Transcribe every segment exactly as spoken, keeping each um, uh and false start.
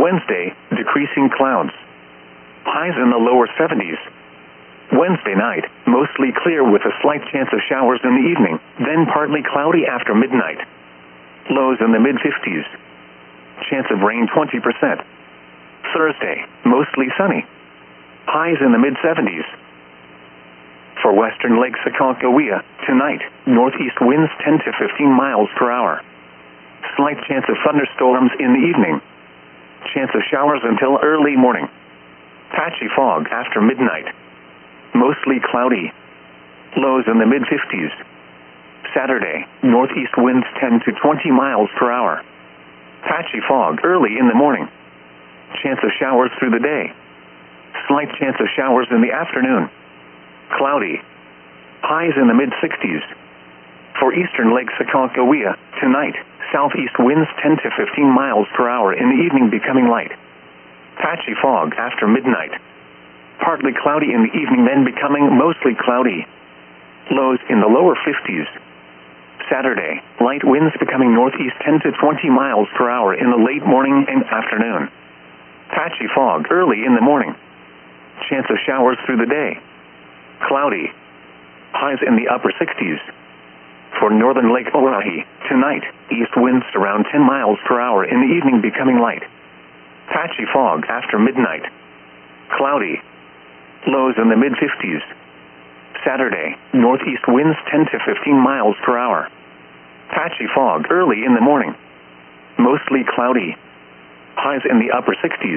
Wednesday, decreasing clouds. Highs in the lower seventies. Wednesday night, mostly clear with a slight chance of showers in the evening, then partly cloudy after midnight. Lows in the mid-fifties. Chance of rain twenty percent. Thursday, mostly sunny. Highs in the mid-seventies. For western Lake Sakakawea, tonight, northeast winds ten to fifteen miles per hour. Slight chance of thunderstorms in the evening. Chance of showers until early morning. Patchy fog after midnight. Mostly cloudy. Lows in the mid-fifties. Saturday, northeast winds ten to twenty miles per hour. Patchy fog early in the morning. Chance of showers through the day. Slight chance of showers in the afternoon. Cloudy. Highs in the mid-sixties. For eastern Lake Sakakawea, tonight, southeast winds ten to fifteen miles per hour in the evening becoming light. Patchy fog after midnight. Partly cloudy in the evening then becoming mostly cloudy. Lows in the lower fifties. Saturday, light winds becoming northeast ten to twenty miles per hour in the late morning and afternoon. Patchy fog early in the morning. Chance of showers through the day. Cloudy. Highs in the upper sixties. For northern Lake Oahe, tonight, east winds around ten miles per hour in the evening becoming light. Patchy fog after midnight. Cloudy. Lows in the mid-fifties. Saturday, northeast winds ten to fifteen miles per hour. Patchy fog early in the morning. Mostly cloudy. Highs in the upper sixties.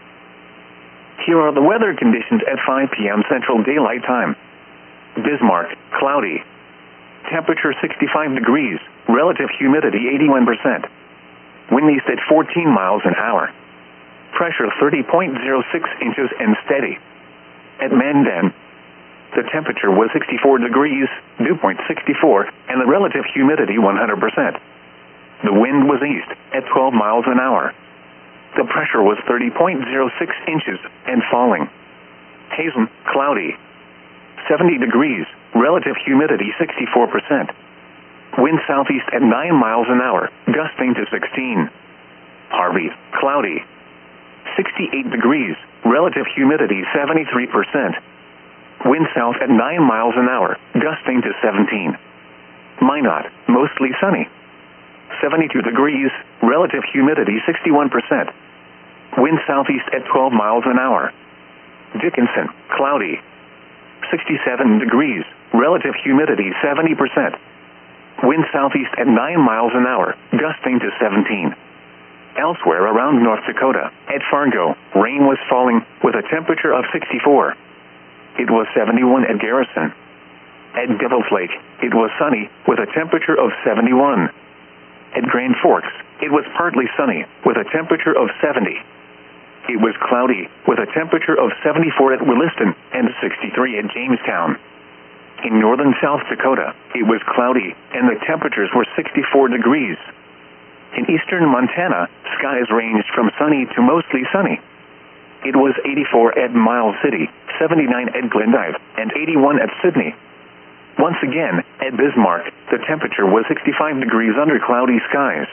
Here are the weather conditions at five p m Central Daylight Time. Bismarck, cloudy. Temperature sixty-five degrees, relative humidity eighty-one percent. Wind east at fourteen miles an hour. Pressure thirty point zero six inches and steady. At Mandan, the temperature was sixty-four degrees, dew point sixty-four, and the relative humidity one hundred percent. The wind was east at twelve miles an hour. The pressure was thirty point zero six inches and falling. Hazen, cloudy. seventy degrees, relative humidity sixty-four percent. Wind southeast at nine miles an hour, gusting to sixteen. Harvey, cloudy. sixty-eight degrees, relative humidity seventy-three percent. Wind south at nine miles an hour, gusting to seventeen. Minot, mostly sunny. seventy-two degrees, relative humidity sixty-one percent. Wind southeast at twelve miles an hour. Dickinson, cloudy. sixty-seven degrees, relative humidity seventy percent. Wind southeast at nine miles an hour, gusting to seventeen. Elsewhere around North Dakota, at Fargo, rain was falling with a temperature of sixty-four. It was seventy-one at Garrison. At Devil's Lake, it was sunny with a temperature of seventy-one. At Grand Forks, it was partly sunny with a temperature of seventy. It was cloudy with a temperature of seventy-four at Williston and sixty-three at Jamestown. In northern South Dakota, it was cloudy and the temperatures were sixty-four degrees. In eastern Montana, skies ranged from sunny to mostly sunny. It was eighty-four at Miles City, seventy-nine at Glendive, and eighty-one at Sydney. Once again, at Bismarck, the temperature was sixty-five degrees under cloudy skies.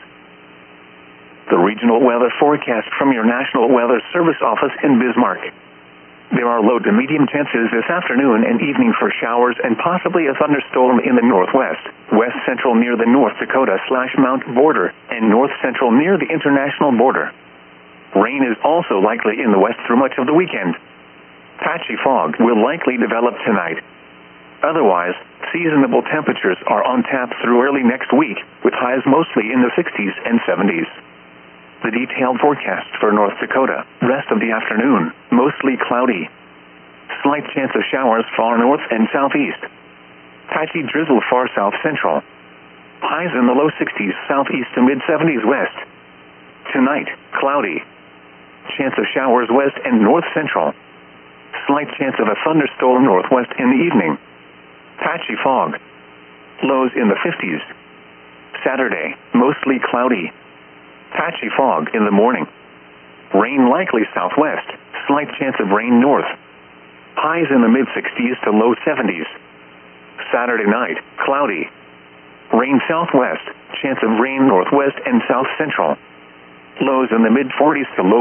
The regional weather forecast from your National Weather Service office in Bismarck. There are low to medium chances this afternoon and evening for showers and possibly a thunderstorm in the northwest, west central near the North Dakota slash Mount border, and north central near the international border. Rain is also likely in the west through much of the weekend. Patchy fog will likely develop tonight. Otherwise, seasonable temperatures are on tap through early next week, with highs mostly in the sixties and seventies. The detailed forecast for North Dakota, rest of the afternoon, mostly cloudy. Slight chance of showers far north and southeast. Patchy drizzle far south central. Highs in the low sixties southeast to mid-seventies west. Tonight, cloudy. Chance of showers west and north central. Slight chance of a thunderstorm northwest in the evening. Patchy fog. Lows in the fifties. Saturday, mostly cloudy. Patchy fog in the morning. Rain likely southwest, slight chance of rain north. Highs in the mid-sixties to low seventies. Saturday night, cloudy. Rain southwest, chance of rain northwest and south central. Lows in the mid-forties to low